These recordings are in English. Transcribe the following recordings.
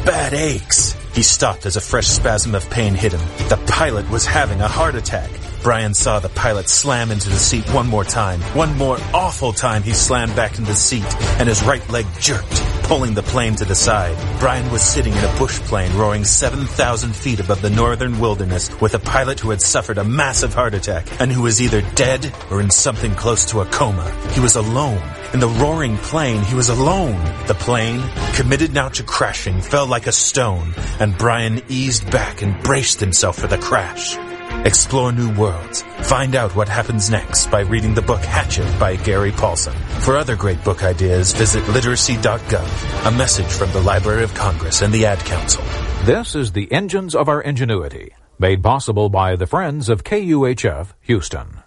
bad aches. He stopped as a fresh spasm of pain hit him. The pilot was having a heart attack. Brian saw the pilot slam into the seat one more time. One more awful time he slammed back into the seat, and his right leg jerked, pulling the plane to the side. Brian was sitting in a bush plane roaring 7,000 feet above the northern wilderness with a pilot who had suffered a massive heart attack and who was either dead or in something close to a coma. He was alone. In the roaring plane, he was alone. The plane, committed now to crashing, fell like a stone, and Brian eased back and braced himself for the crash. Explore new worlds. Find out what happens next by reading the book Hatchet by Gary Paulson. For other great book ideas, visit literacy.gov. A message from the Library of Congress and the Ad Council. This is the Engines of Our Ingenuity, made possible by the Friends of KUHF Houston.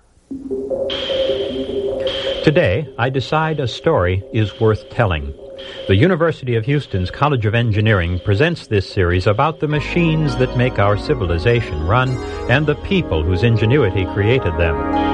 Today, I decide a story is worth telling. The University of Houston's College of Engineering presents this series about the machines that make our civilization run and the people whose ingenuity created them.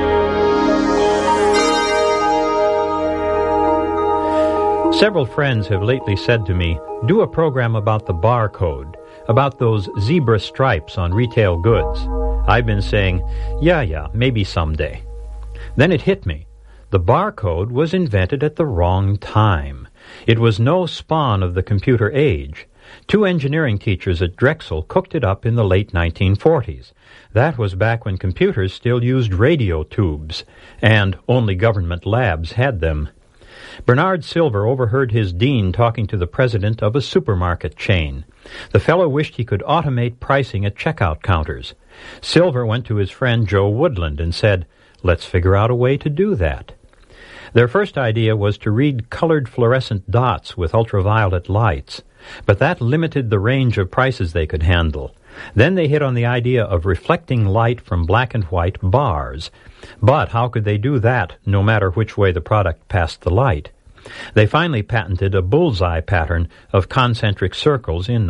Several friends have lately said to me, do a program about the barcode, about those zebra stripes on retail goods. I've been saying, yeah, maybe someday. Then it hit me. The barcode was invented at the wrong time. It was no spawn of the computer age. Two engineering teachers at Drexel cooked it up in the late 1940s. That was back when computers still used radio tubes, and only government labs had them. Bernard Silver overheard his dean talking to the president of a supermarket chain. The fellow wished he could automate pricing at checkout counters. Silver went to his friend Joe Woodland and said, "Let's figure out a way to do that." Their first idea was to read colored fluorescent dots with ultraviolet lights, but that limited the range of prices they could handle. Then they hit on the idea of reflecting light from black and white bars. But how could they do that, no matter which way the product passed the light? They finally patented a bullseye pattern of concentric circles in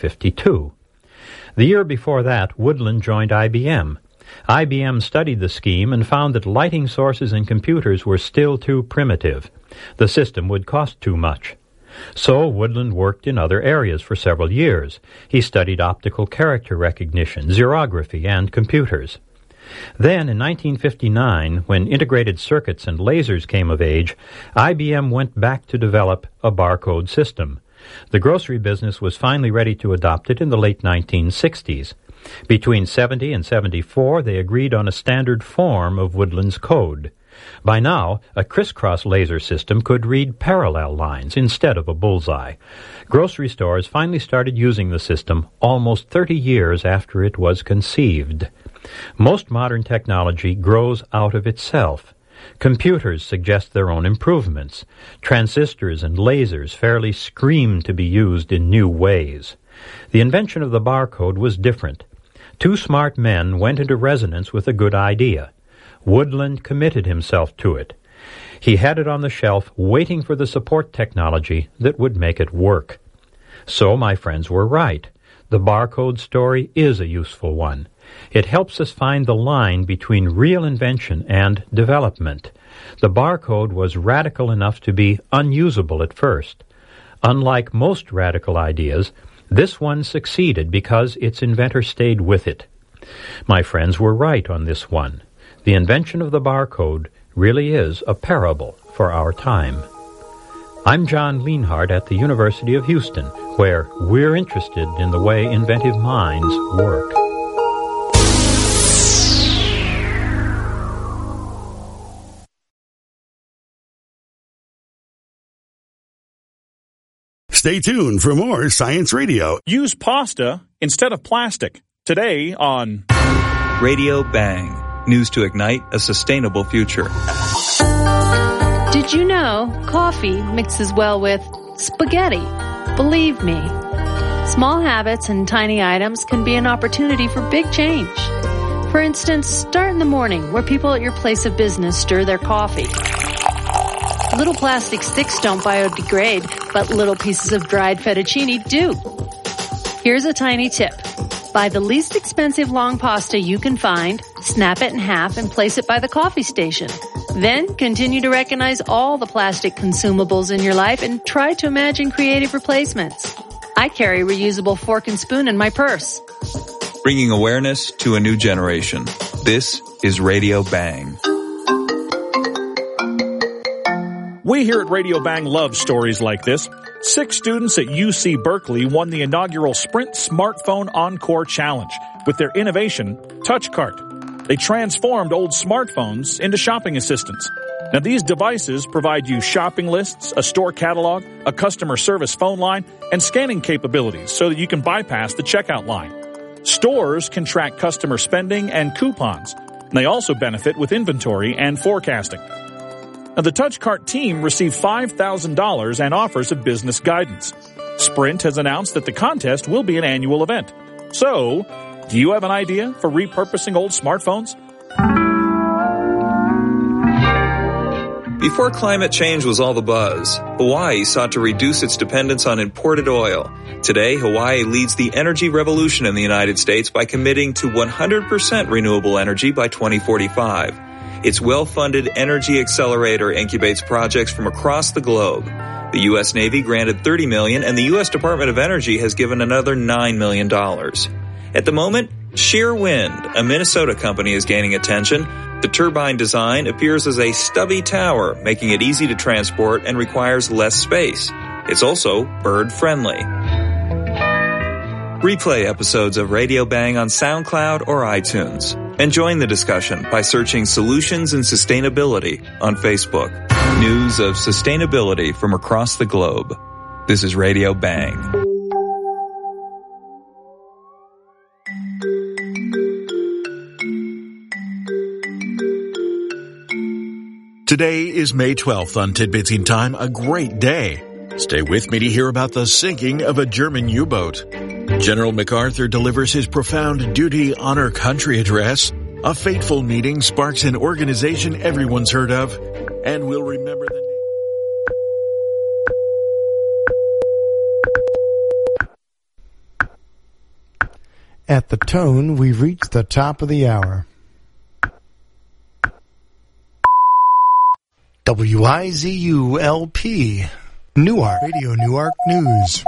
1952. The year before that, Woodland joined IBM. IBM studied the scheme and found that lighting sources in computers were still too primitive. The system would cost too much. So Woodland worked in other areas for several years. He studied optical character recognition, xerography, and computers. Then, in 1959, when integrated circuits and lasers came of age, IBM went back to develop a barcode system. The grocery business was finally ready to adopt it in the late 1960s. Between 70 and 74, they agreed on a standard form of Woodland's code. By now, a crisscross laser system could read parallel lines instead of a bullseye. Grocery stores finally started using the system almost 30 years after it was conceived. Most modern technology grows out of itself. Computers suggest their own improvements. Transistors and lasers fairly scream to be used in new ways. The invention of the barcode was different. Two smart men went into resonance with a good idea. Woodland committed himself to it. He had it on the shelf waiting for the support technology that would make it work. So my friends were right. The barcode story is a useful one. It helps us find the line between real invention and development. The barcode was radical enough to be unusable at first. Unlike most radical ideas, this one succeeded because its inventor stayed with it. My friends were right on this one. The invention of the barcode really is a parable for our time. I'm John Lienhardt at the University of Houston, where we're interested in the way inventive minds work. Stay tuned for more Science Radio. Use pasta instead of plastic. Today on Radio Bang. News to ignite a sustainable future. Did you know coffee mixes well with spaghetti? Believe me, small habits and tiny items can be an opportunity for big change. For instance, start in the morning where people at your place of business stir their coffee. Little plastic sticks don't biodegrade, but little pieces of dried fettuccine do. Here's a tiny tip. Buy the least expensive long pasta you can find, snap it in half, and place it by the coffee station. Then continue to recognize all the plastic consumables in your life and try to imagine creative replacements. I carry a reusable fork and spoon in my purse. Bringing awareness to a new generation. This is Radio Bang. We here at Radio Bang love stories like this. 6 students at UC Berkeley won the inaugural Sprint Smartphone Encore Challenge with their innovation, TouchCart. They transformed old smartphones into shopping assistants. Now, these devices provide you shopping lists, a store catalog, a customer service phone line, and scanning capabilities so that you can bypass the checkout line. Stores can track customer spending and coupons. And they also benefit with inventory and forecasting. Now, the TouchCart team received $5,000 and offers of business guidance. Sprint has announced that the contest will be an annual event. So, do you have an idea for repurposing old smartphones? Before climate change was all the buzz, Hawaii sought to reduce its dependence on imported oil. Today, Hawaii leads the energy revolution in the United States by committing to 100% renewable energy by 2045. Its well-funded Energy Accelerator incubates projects from across the globe. The U.S. Navy granted $30 million, and the U.S. Department of Energy has given another $9 million. At the moment, Shear Wind, a Minnesota company, is gaining attention. The turbine design appears as a stubby tower, making it easy to transport and requires less space. It's also bird-friendly. Replay episodes of Radio Bang on SoundCloud or iTunes. And join the discussion by searching Solutions in Sustainability on Facebook. News of sustainability from across the globe. This is Radio Bang. Today is May 12th on Tidbits in Time, a great day. Stay with me to hear about the sinking of a German U-boat. General MacArthur delivers his profound duty, honor, country address. A fateful meeting sparks an organization everyone's heard of, and we'll remember the name. At the tone, we've reached the top of the hour. WIZU-LP, Newark, Radio Newark News.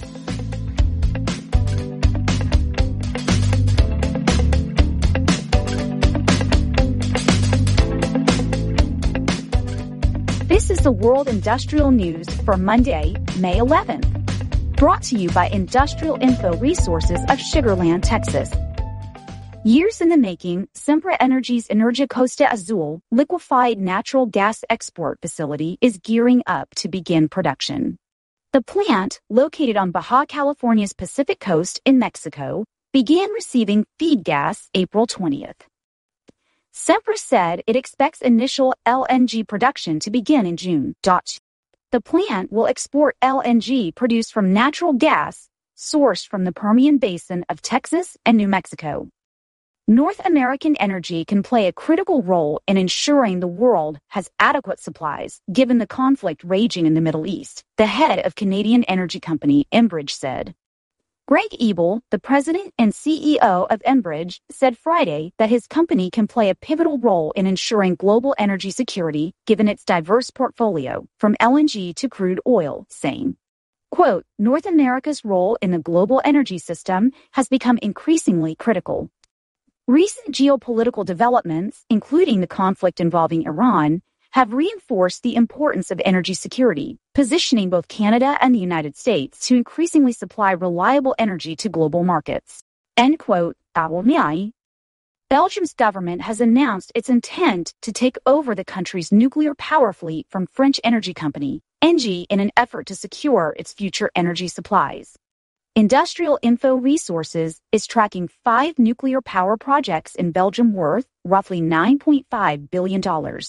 This is the World Industrial News for Monday, May 11th. Brought to you by Industrial Info Resources of Sugar Land, Texas. Years in the making, Sempra Energy's Energía Costa Azul liquefied natural gas export facility is gearing up to begin production. The plant, located on Baja California's Pacific coast in Mexico, began receiving feed gas April 20th. Sempra said it expects initial LNG production to begin in June. The plant will export LNG produced from natural gas sourced from the Permian Basin of Texas and New Mexico. North American energy can play a critical role in ensuring the world has adequate supplies, given the conflict raging in the Middle East, the head of Canadian energy company Enbridge said. Greg Ebel, the president and CEO of Enbridge, said Friday that his company can play a pivotal role in ensuring global energy security, given its diverse portfolio, from LNG to crude oil, saying, quote, North America's role in the global energy system has become increasingly critical. Recent geopolitical developments, including the conflict involving Iran, have reinforced the importance of energy security, positioning both Canada and the United States to increasingly supply reliable energy to global markets. End quote. Belgium's government has announced its intent to take over the country's nuclear power fleet from French energy company, Engie, in an effort to secure its future energy supplies. Industrial Info Resources is tracking 5 nuclear power projects in Belgium worth roughly $9.5 billion.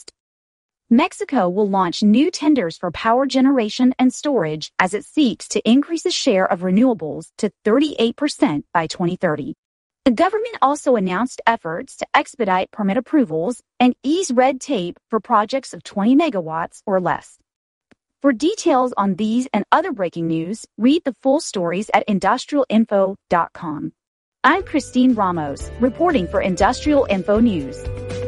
Mexico will launch new tenders for power generation and storage as it seeks to increase the share of renewables to 38% by 2030. The government also announced efforts to expedite permit approvals and ease red tape for projects of 20 megawatts or less. For details on these and other breaking news, read the full stories at industrialinfo.com. I'm Christine Ramos, reporting for Industrial Info News.